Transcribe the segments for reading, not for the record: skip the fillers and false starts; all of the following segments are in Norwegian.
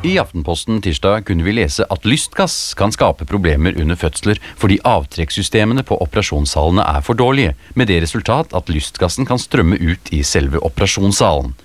I Aftenposten tirsdag kunne vi lese at lystgass kan skape problemer under fødsler fordi avtrekkssystemene på operasjonssalene er for dårlige, med det resultat at lystgassen kan strømme ut i selve operasjonssalen.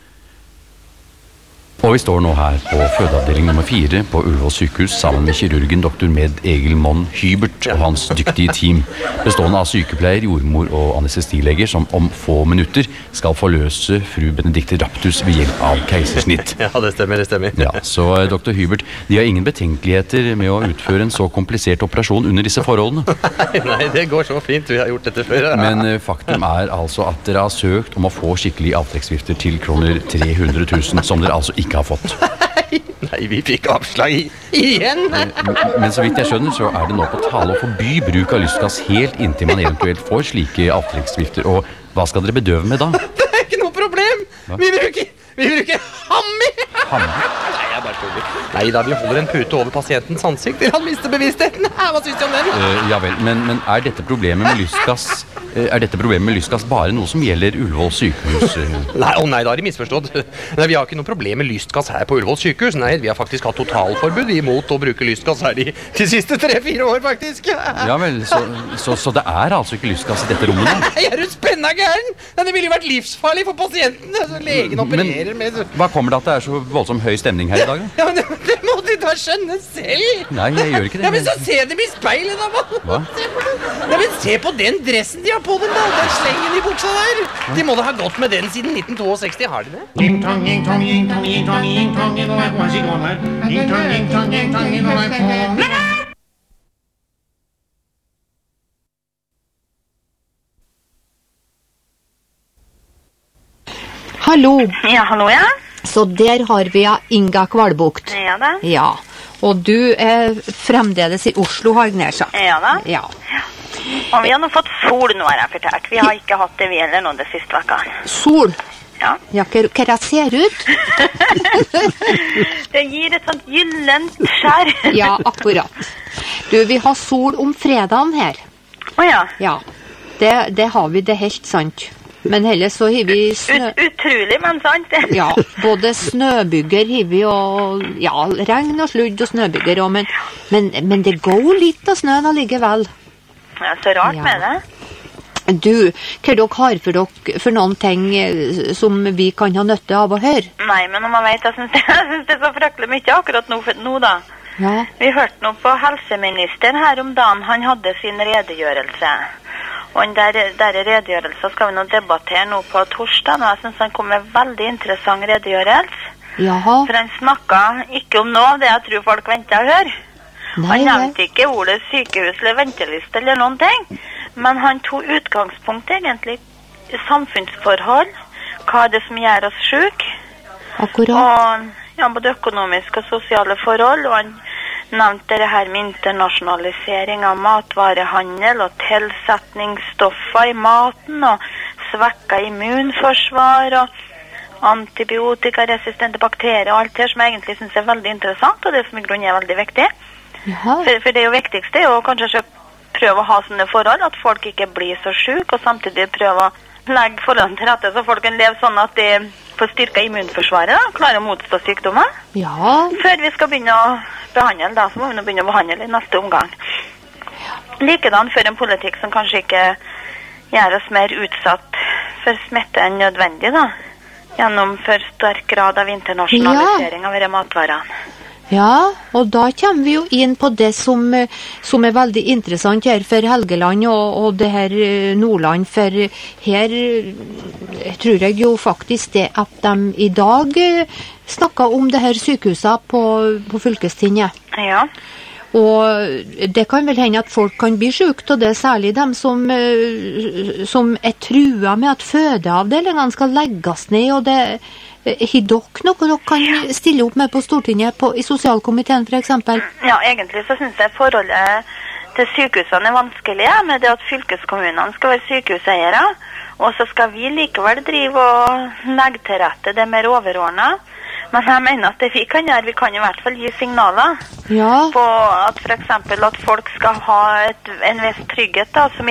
Og vi står nå her på fødeavdeling nummer 4 på Ullevål sykehus sammen med kirurgen Dr. Med Egil Monn Hybert og hans dyktige team, bestående av sykepleier, jordmor og anestesileger som om få minutter skal forløse fru Benedikte Raptus ved hjelp av keisersnitt. Ja, det stemmer. Ja, så Dr. Hybert, de har ingen betenkeligheter med å utføre en så komplisert operasjon under disse forholdene? Nei, det går så fint, vi har gjort dette før. Men faktum er altså at dere har søkt om å få skikkelig avtrekksvifter til kroner 300 000, som dere altså ikke har fått. Nei, vi fikk avslag igjen. Men så vidt jeg skjønner, så er det nå på tale å forby bruk av lystgass helt inntil man eventuelt får slike avtrekksvifter. Og hva skal dere bedøve med da? Det er ikke noe problem. Vi bruker hammer. Hammer? Nei, jeg bare tuller. Nei da, vi holder en pute over pasientens ansikt til han mister bevisstheten. Hva synes du om den? Ja vel, men er dette problemet med lystgass... Er dette problemet med lystgass bare noe som gjelder Ullevål sykehus? Nei, nei, da har de misforstått. Nei, vi har ikke noe problem med lystgass her på Ullevål sykehus. Nei, vi har faktisk hatt totalforbud imot å bruke lystgass her de siste 3-4 år, faktisk. Ja vel, så det er altså ikke lystgass i dette rommet? Nei, er du spenna gæren? Det ville jo vært livsfarlig for pasienten. Altså, legen opererer med... Hva kommer det at det er så voldsom høy stemning her i dag? Ja, men det må de da skjønne selv. Nei, jeg gjør ikke det. Ja, men så se dem i speilet da, mann. Hva? Ja, men se på den dressen de har på dem da. Den slengen i buksa der. De må da ha gått med den siden 1962, har de det? Ying-tong, ying-tong, ying-tong, ying-tong, ying-tong, in the light, what's he going like? Ying-tong, ying-tong, ying-tong, in the light, Hallo. Ja, hallo, ja. Så der har vi Inga Kvalbukt. Ja da. Ja, og du er fremdeles i Oslo, har jeg nær sagt. Ja da. Ja. Og vi har nå fått sol nå, har jeg fortalt. Vi har ikke hatt det vi eller noe det siste vekka. Sol? Ja. Ja, hva det ser ut? Det gir et sånt gyllent skjær. Ja, akkurat. Du, vi har sol om fredagen her. Åja. Ja, det har vi, det helt sant. Men heller så har vi snø... Utrolig, men sant. Ja, både snøbygger har vi, og ja, regn og sludd og snøbygger også, men det går litt av snøen allikevel. Ja, så rart med det. Du, hva dere har for noen ting som vi kan ha nytte av å høre? Nei, men om man vet, jeg synes det er så fryktelig mye akkurat nå da. Ja. Vi hørte nå på helseministeren her om dagen, han hadde sin redegjørelse. Og den der redegjørelsen skal vi nå debattere nå på torsdag, og jeg synes han kom med veldig interessant redegjørelse. Jaha. For han snakket ikke om noe av det jeg tror folk venter å høre. Han nevnte ikke ordet sykehus eller venteliste eller noen ting, men han tog utgangspunkt egentlig i samfunnsforhold, hva er det som gjør oss syk, Akkurat. og ja, både økonomiske og sosiale forhold, og han nevnte det her med internasjonalisering av matvarehandel og tilsetningsstoffer i maten, og svekket immunforsvar, og antibiotikaresistente bakterier og alt det som jeg egentlig synes er veldig interessant, og det som i grunnen er veldig viktig. For det er jo viktigste er å kanskje prøve å ha sånne forhold at folk ikke blir så syke, og samtidig prøve å legge forholdene til rette så folk kan leve sånn at de får styrket immunforsvaret, da, klarer å motstå sykdommer. Ja. Før vi skal begynne å behandle, da, så må vi nå begynne å behandle i neste omgang. Likedan for en politikk som kanskje ikke gjør oss mer utsatt for smitte enn nødvendig, da, gjennom for sterk grad av internasjonalisering av våre matvarer. Ja, og da kommer vi jo inn på det som er veldig interessant her for Helgeland og det her Nordland, for her tror jeg jo faktisk det at de i dag snakker om det her sykehuset på fylkestinget. Ja. Og det kan vel hende at folk kan bli sykt, og det er særlig dem som er trua med at fødeavdelingene skal legges ned, og det har dere noe dere kan stille opp med på Stortinget i sosialkomiteen for eksempel? Ja, egentlig så synes jeg forholdet til sykehusene er vanskelige, med det at fylkeskommunene skal være sykehuseiere, og så skal vi likevel drive og legge til rette det mer overordnet. Men jeg mener at det vi kan gjøre, vi kan i hvert fall gi signaler på at for eksempel at folk skal ha en viss trygghet da, som